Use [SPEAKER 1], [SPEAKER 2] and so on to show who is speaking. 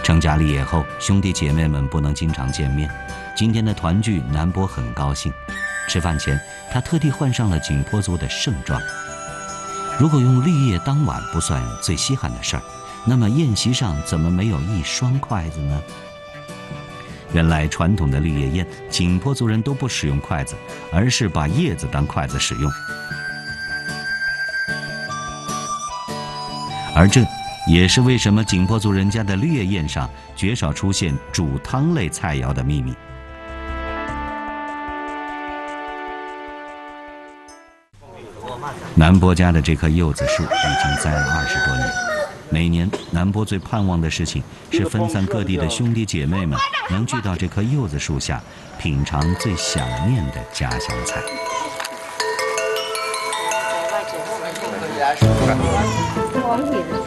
[SPEAKER 1] 成家立业后，兄弟姐妹们不能经常见面，今天的团聚，南波很高兴。吃饭前，他特地换上了景颇族的盛装。如果用立业当晚不算最稀罕的事儿，那么宴席上怎么没有一双筷子呢？原来传统的立业宴，景颇族人都不使用筷子，而是把叶子当筷子使用。而这也是为什么景颇族人家的立业宴上绝少出现煮汤类菜肴的秘密。南波家的这棵柚子树已经栽了20多年。每年，南波最盼望的事情是分散各地的兄弟姐妹们能聚到这棵柚子树下，品尝最想念的家乡菜。
[SPEAKER 2] 我们